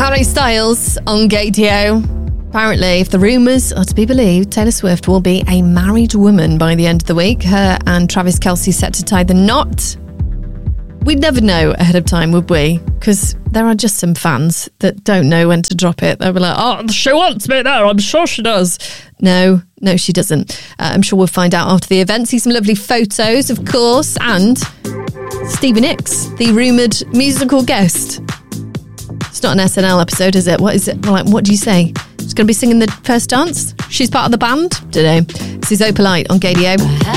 Harry Styles on Gaydio. Apparently, if the rumours are to be believed, Taylor Swift will be a married woman by the end of the week. Her and Travis Kelce set to tie the knot. We'd never know ahead of time, would we? Because there are just some fans that don't know when to drop it. They'll be like, oh, she wants me there. I'm sure she does. No, she doesn't. I'm sure we'll find out after the event. See some lovely photos, of course. And Stevie Nicks, the rumoured musical guest. It's not an SNL episode, is it? What is it? Like, what do you say? She's going to be singing the first dance? She's part of the band? Dunno. This is Opalite on Gaydio.